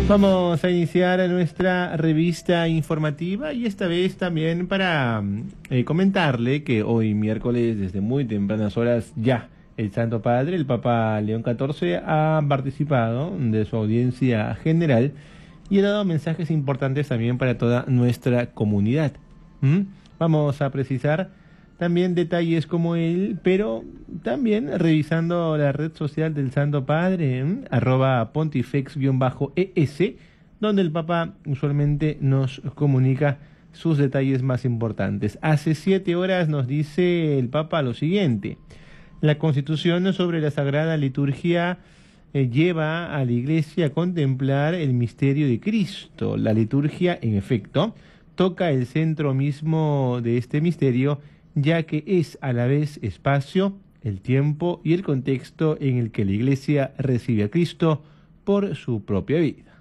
Vamos a iniciar nuestra revista informativa y esta vez también para comentarle que hoy miércoles desde muy tempranas horas ya el Santo Padre, el Papa León XIV, ha participado de su audiencia general y ha dado mensajes importantes también para toda nuestra comunidad. Vamos a precisar también detalles como él, pero también revisando la red social del Santo Padre, @pontifex_es, donde el Papa usualmente nos comunica sus detalles más importantes. Hace 7 horas nos dice el Papa lo siguiente: la Constitución sobre la Sagrada Liturgia lleva a la Iglesia a contemplar el misterio de Cristo. La liturgia, en efecto, toca el centro mismo de este misterio, ya que es a la vez espacio, el tiempo y el contexto en el que la Iglesia recibe a Cristo por su propia vida.